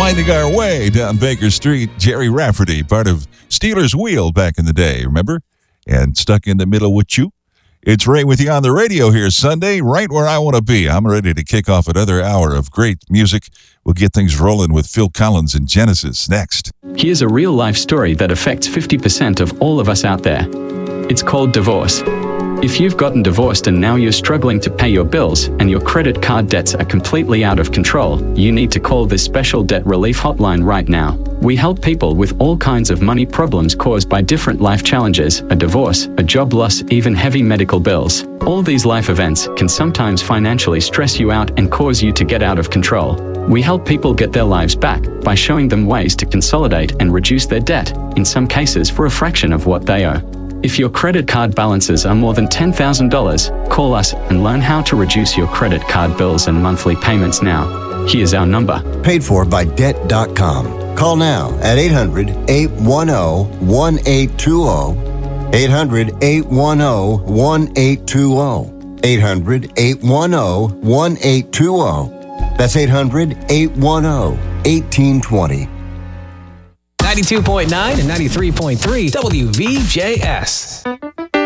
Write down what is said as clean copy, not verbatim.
Finding Our Way down Baker Street. Jerry Rafferty, part of Steelers Wheel back in the day, remember? And Stuck in the Middle with You. It's Ray with you on the radio here Sunday, right where I want to be. I'm ready to kick off another hour of great music. We'll get things rolling with Phil Collins and Genesis next. Here's a real-life story that affects 50% of all of us out there. It's called divorce. If you've gotten divorced and now you're struggling to pay your bills and your credit card debts are completely out of control, you need to call this special debt relief hotline right now. We help people with all kinds of money problems caused by different life challenges, a divorce, a job loss, even heavy medical bills. All these life events can sometimes financially stress you out and cause you to get out of control. We help people get their lives back by showing them ways to consolidate and reduce their debt, in some cases for a fraction of what they owe. If your credit card balances are more than $10,000, call us and learn how to reduce your credit card bills and monthly payments now. Here's our number. Paid for by Debt.com. Call now at 800-810-1820. 800-810-1820. 800-810-1820. That's 800-810-1820. 92.9 and 93.3 WVJS.